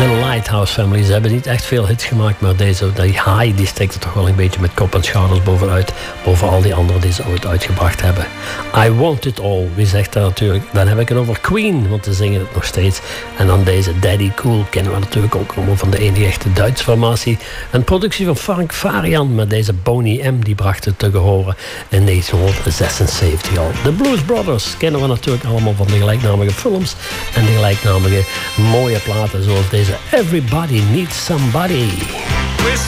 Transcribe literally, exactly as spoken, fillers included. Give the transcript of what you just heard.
Lighthouse Family. Ze hebben niet echt veel hits gemaakt, maar deze, die High, die steekt er toch wel een beetje met kop en schouders bovenuit. Boven al die anderen die ze ooit uitgebracht hebben. I Want It All, wie zegt dat natuurlijk? Dan heb ik het over Queen, want ze zingen het nog steeds. En dan deze Daddy Cool kennen we natuurlijk ook allemaal van de enige echte Duitse formatie. Een productie van Frank Farian met deze Boney M, die bracht het te gehoren in negentien zesenzeventig al. De Blues Brothers kennen we natuurlijk allemaal van de gelijknamige films en de gelijknamige mooie platen zoals deze Everybody Needs Somebody.